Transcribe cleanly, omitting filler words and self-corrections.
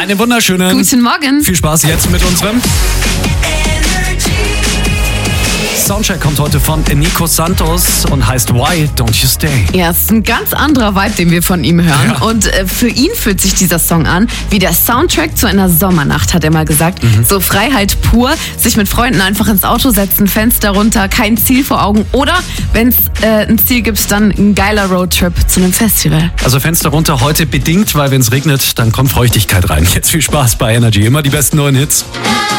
Einen wunderschönen Guten Morgen. Viel Spaß jetzt mit unserem Soundcheck kommt heute von Nico Santos und heißt Why Don't You Stay? Ja, es ist ein ganz anderer Vibe, den wir von ihm hören. Ja. Und für ihn fühlt sich dieser Song an wie der Soundtrack zu einer Sommernacht, hat er mal gesagt. So Freiheit pur, sich mit Freunden einfach ins Auto setzen, Fenster runter, kein Ziel vor Augen. Oder wenn es ein Ziel gibt, dann ein geiler Roadtrip zu einem Festival. Also Fenster runter heute bedingt, weil wenn es regnet, dann kommt Feuchtigkeit rein. Jetzt viel Spaß bei Energy. Immer die besten neuen Hits.